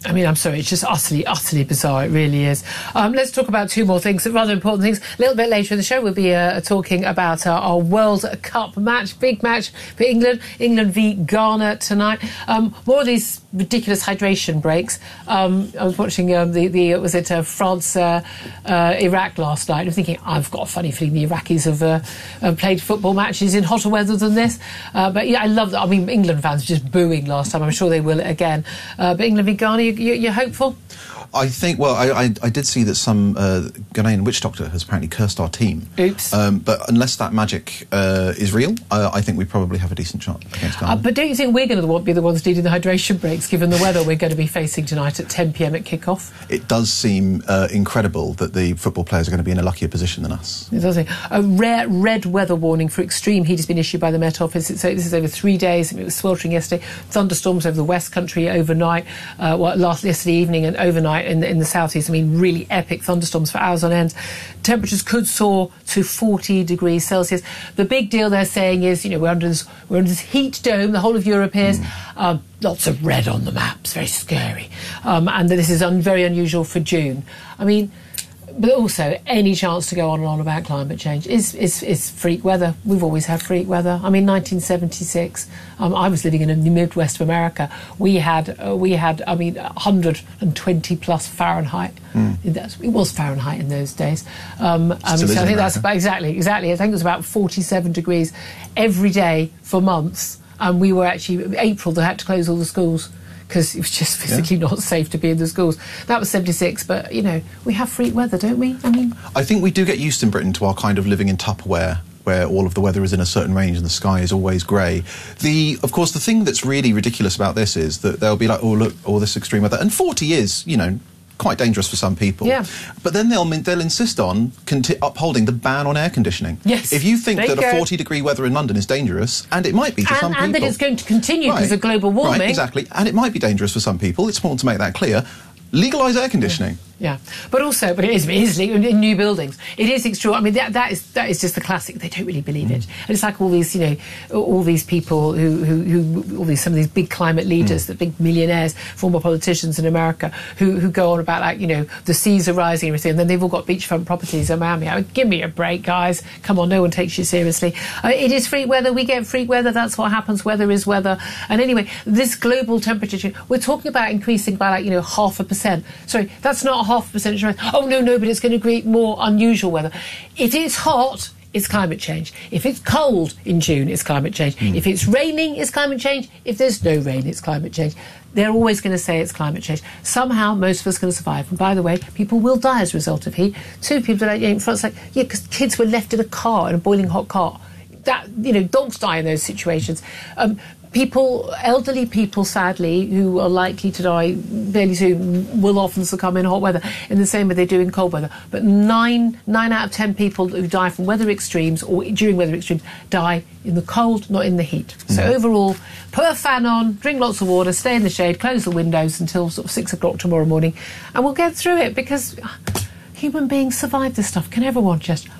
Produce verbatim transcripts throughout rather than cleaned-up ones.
I mean, I'm sorry, it's just utterly, utterly bizarre. It really is. Um, let's talk about two more things, rather important things. A little bit later in the show, we'll be uh, talking about uh, our World Cup match, big match for England, England v Ghana tonight. Um, more of these ridiculous hydration breaks. Um, I was watching um, the, the, was it uh, France, uh, uh, Iraq last night. I'm thinking, I've got a funny feeling the Iraqis have uh, uh, played football matches in hotter weather than this. Uh, but yeah, I love that. I mean, England fans were just booing last time. I'm sure they will again. Uh, but England v Ghana, you, you, you're hopeful? I think, well, I, I, I did see that some uh, Ghanaian witch doctor has apparently cursed our team. Oops. Um, but unless that magic uh, is real, uh, I think we probably have a decent shot against Ghana. Uh, but don't you think we're going to be the ones needing the hydration breaks, given the weather we're going to be facing tonight at ten p m at kick-off? It does seem uh, incredible that the football players are going to be in a luckier position than us. It does. A rare red weather warning for extreme heat has been issued by the Met Office. It's, this is over three days. It was sweltering yesterday. Thunderstorms over the West Country overnight, uh, well, last yesterday evening and overnight in the, in the southeast. I mean, really epic thunderstorms for hours on end. Temperatures could soar to forty degrees Celsius. The big deal they're saying is, you know, we're under this, we're under this heat dome, the whole of Europe is. Mm. Um, lots of red on the maps, very scary. Um, and that this is un- very unusual for June. I mean, but also any chance to go on and on about climate change is, is, is freak weather. We've always had freak weather. I mean, nineteen seventy-six, um, I was living in the Midwest of America. We had, uh, we had, I mean, one hundred twenty plus Fahrenheit. Mm. It was Fahrenheit in those days. Um, um, so I think that's about, exactly, exactly. I think it was about forty-seven degrees every day for months. And we were actually, April, they had to close all the schools, because it was just physically yeah. not safe to be in the schools. That was seventy-six, but, you know, we have freak weather, don't we? I mean... I think we do get used in Britain to our kind of living in Tupperware, where all of the weather is in a certain range and the sky is always grey. The, of course, the thing that's really ridiculous about this is that they'll be like, oh, look, all this extreme weather. And forty is, you know, quite dangerous for some people. Yeah. But then they'll they'll insist on conti- upholding the ban on air conditioning. Yes. If you think that go. a forty degree weather in London is dangerous, and it might be to and, some people... And that it's going to continue because right. of global warming. Right, exactly. And it might be dangerous for some people. It's important to make that clear. Legalise air conditioning. Yeah. Yeah, but also, but it is, it is in new buildings. It is extra. I mean, that that is that is just the classic. They don't really believe it, and it's like all these, you know, all these people who who, who all these some of these big climate leaders, mm. the big millionaires, former politicians in America, who who go on about, like, you know, the seas are rising and everything, and then they've all got beachfront properties in Miami. I mean, give me a break, guys. Come on, no one takes you seriously. Uh, it is freak weather. We get freak weather. That's what happens. Weather is weather. And anyway, this global temperature change, we're talking about increasing by, like, you know, half a percent. Sorry, that's not a half a percent rise. Oh, no, no, but it's going to create more unusual weather. If it's hot, it's climate change. If it's cold in June, it's climate change. Mm. If it's raining, it's climate change. If there's no rain, it's climate change. They're always going to say it's climate change. Somehow, most of us are going to survive. And by the way, people will die as a result of heat. Two people died in France, like, yeah, because kids were left in a car, in a boiling hot car. That, you know, dogs die in those situations. Um, People, elderly people, sadly, who are likely to die fairly soon, will often succumb in hot weather, in the same way they do in cold weather. But nine, nine out of ten people who die from weather extremes or during weather extremes die in the cold, not in the heat. Mm. So overall, put a fan on, drink lots of water, stay in the shade, close the windows until sort of six o'clock tomorrow morning, and we'll get through it, because human beings survive this stuff. Can everyone just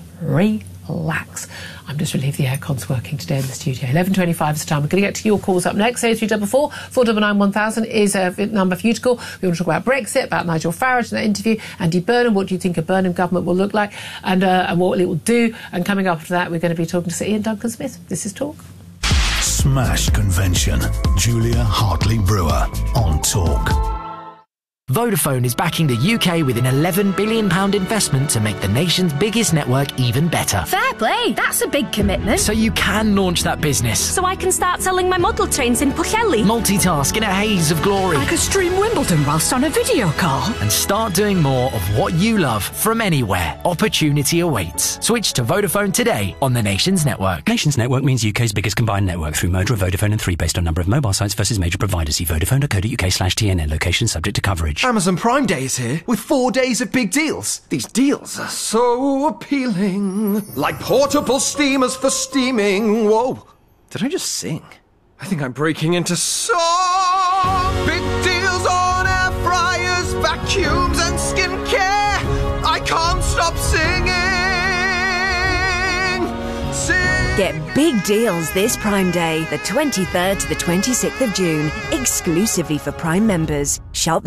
relax? I'm just relieved the aircon's working today in the studio. eleven twenty-five is the time. We're going to get to your calls up next. oh three four four, four nine nine, one thousand is a number for you to call. We want to talk about Brexit, about Nigel Farage in that interview, Andy Burnham. What do you think a Burnham government will look like, and, uh, and what it will do? And coming up after that, we're going to be talking to Sir Ian Duncan Smith. This is Talk. Smash Convention. Julia Hartley-Brewer on Talk. Vodafone is backing the U K with an eleven billion pounds investment to make the nation's biggest network even better. Fair play, that's a big commitment. So you can launch that business. So I can start selling my model trains in Pwllheli. Multitask in a haze of glory. I could stream Wimbledon whilst on a video call. And start doing more of what you love from anywhere. Opportunity awaits. Switch to Vodafone today on the Nations Network. Nations Network means U K's biggest combined network through Moda, Vodafone and three based on number of mobile sites versus major providers. See vodafone dot co dot uk slash T N N. Location subject to coverage. Amazon Prime Day is here with four days of big deals. These deals are so appealing. Like portable steamers for steaming. Whoa, did I just sing? I think I'm breaking into song. Big deals on air fryers, vacuums and skincare. I can't stop singing. Sing. Get big deals this Prime Day, the twenty-third to the twenty-sixth of June, exclusively for Prime members. Shop